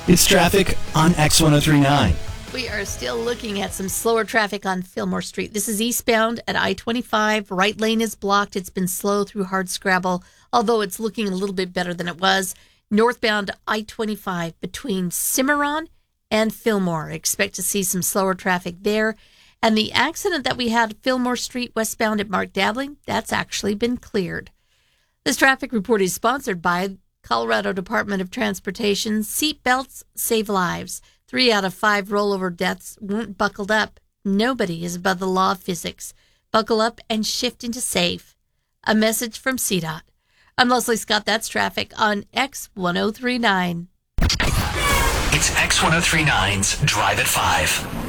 It's traffic on X1039. We are still looking at some slower traffic on Fillmore Street. This is eastbound at I-25. Right lane is blocked. It's been slow through hardscrabble, although it's looking a little bit better than it was. Northbound I-25 between Cimarron and Fillmore. Expect to see some slower traffic there. And the accident that we had Fillmore Street westbound at Mark Dabbling, that's actually been cleared. This traffic report is sponsored by Colorado Department of Transportation. Seat belts save lives. 3 out of 5 rollover deaths weren't buckled up. Nobody is above the law of physics. Buckle up and shift into safe. A message from CDOT. I'm Leslie Scott. That's traffic on X1039. It's X1039's Drive at 5.